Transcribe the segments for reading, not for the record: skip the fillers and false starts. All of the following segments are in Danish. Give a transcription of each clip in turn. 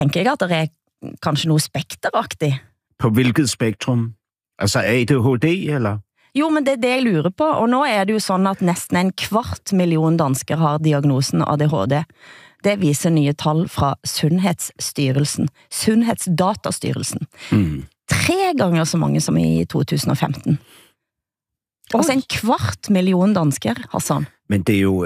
Tænker jeg, at der kanskje noget spekteraktigt. På hvilket spektrum? Altså ADHD, eller? Jo, men det er det, jeg lurer på. Og nu er det jo sådan, at næsten 250.000 danskere har diagnosen ADHD. Det viser nye tal fra Sundhedsdatastyrelsen. 3 gange så mange som i 2015. Altså 250.000 danskere, Hassan. Men det er jo,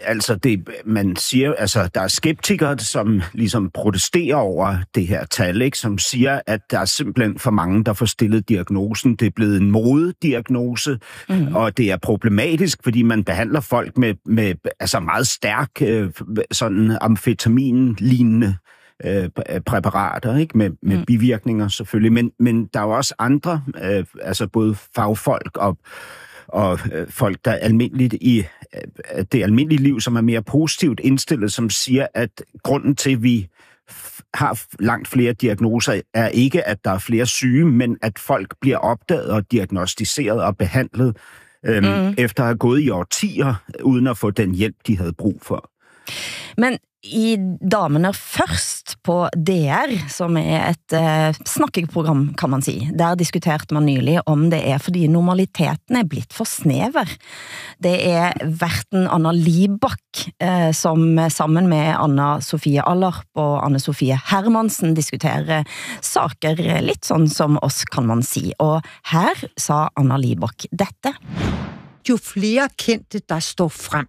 man siger, altså der er skeptikere, som ligesom protesterer over det her tal, ikke? Som siger, at der er simpelthen for mange, der får stillet diagnosen. Det er blevet en modediagnose, og det er problematisk, fordi man behandler folk med altså meget stærk sådan amfetamin-lignende præparater, ikke? Med bivirkninger selvfølgelig. Men der er jo også andre, altså både fagfolk og folk, der er almindeligt i det almindelige liv, som er mere positivt indstillet, som siger, at grunden til, at vi har langt flere diagnoser, er ikke, at der er flere syge, men at folk bliver opdaget og diagnostiseret og behandlet efter at have gået i årtier, uden at få den hjælp, de havde brug for. Men i Damerne Først på DR, som er et snakkeprogram, kan man sige, der diskuterte man nylig om det er, fordi normaliteten er blitt for snever. Det er verten Anna Libak, som sammen med Anna Sofie Allerp og Anne Sofie Hermansen diskuterer saker lidt sådan som oss, kan man sige. Og her sa Anna Libak dette. Jo flere kendte, der står frem,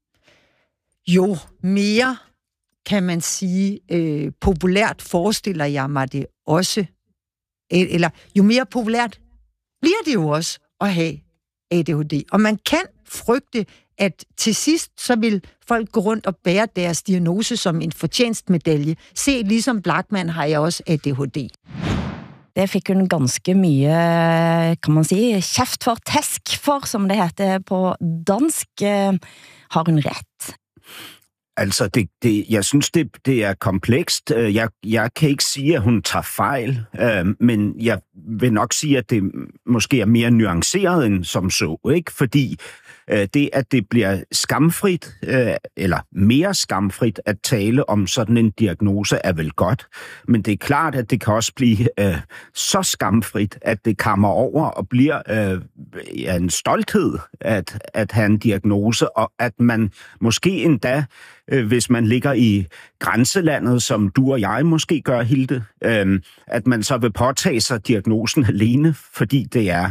jo mere, kan man sige, populært forestiller jeg mig det også, eller jo mere populært bliver det jo også at have ADHD. Og man kan frygte, at til sidst, så vil folk gå rundt og bære deres diagnose som en fortjenstmedalje. Se, ligesom Blachman har jeg også ADHD. Det fik hun ganske mye, kan man sige, kæft for, tæsk for, som det heter på dansk. Har hun ret? Altså, jeg synes, det er komplekst. Jeg kan ikke sige, at hun tager fejl, men jeg vil nok sige, at det måske er mere nuanceret end som så, ikke? Fordi det, at det bliver skamfrit, eller mere skamfrit at tale om sådan en diagnose, er vel godt. Men det er klart, at det kan også blive så skamfrit, at det kammer over og bliver en stolthed at have en diagnose, og at man måske endda, hvis man ligger i grænselandet, som du og jeg måske gør, Hilde, at man så vil påtage sig diagnosen alene, fordi det er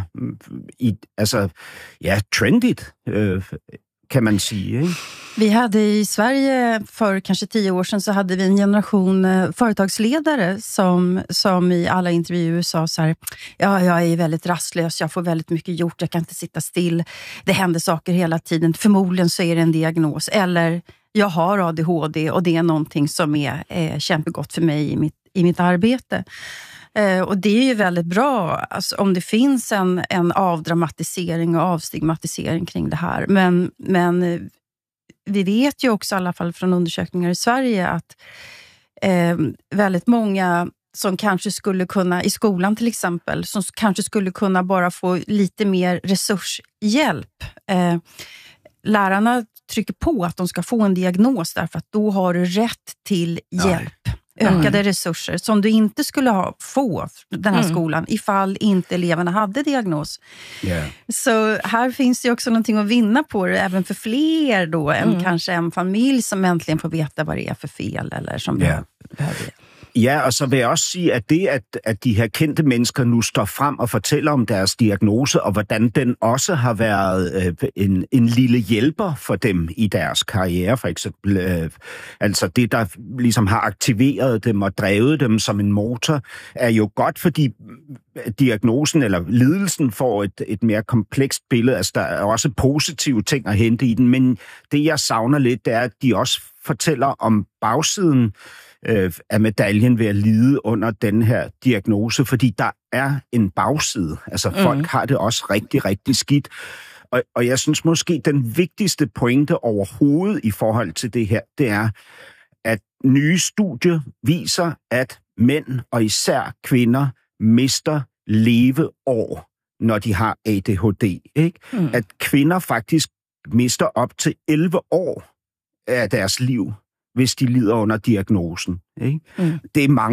trendigt, kan man sige, ikke? Vi hade i Sverige för kanske 10 år sedan så hade vi en generation företagsledare som i alla intervjuer sa så här: ja, jag är väldigt rastlös, jag får väldigt mycket gjort, jag kan inte sitta still, det händer saker hela tiden, förmodligen så är det en diagnos, eller jag har ADHD och det är någonting som är kämpegott för mig i mitt arbete. Och det är ju väldigt bra alltså, om det finns en avdramatisering och avstigmatisering kring det här. Men vi vet ju också i alla fall från undersökningar i Sverige att väldigt många som kanske skulle kunna, i skolan till exempel, som kanske skulle kunna bara få lite mer resurshjälp. Lärarna trycker på att de ska få en diagnos därför att då har du rätt till hjälp. Ökade resurser som du inte skulle få den här skolan ifall inte eleverna hade diagnos. Yeah. Så här finns det också någonting att vinna på det, även för fler då än kanske en familj som äntligen får veta vad det är för fel eller som behöver det. Ja, og så vil jeg også sige, at det, at de her kendte mennesker nu står frem og fortæller om deres diagnose, og hvordan den også har været en lille hjælper for dem i deres karriere, for eksempel. Altså det, der ligesom har aktiveret dem og drevet dem som en motor, er jo godt, fordi diagnosen eller lidelsen får et mere komplekst billede. Altså der er også positive ting at hente i den, men det, jeg savner lidt, det er, at de også fortæller om bagsiden af medaljen ved at lide under den her diagnose, fordi der er en bagside. Altså folk har det også rigtig, rigtig skidt. Og jeg synes måske, den vigtigste pointe overhovedet i forhold til det her, det er, at nye studier viser, at mænd og især kvinder mister leveår, når de har ADHD. Ikke? At kvinder faktisk mister op til 11 år af deres liv, hvis de lider under diagnosen. Ikke? Det er mange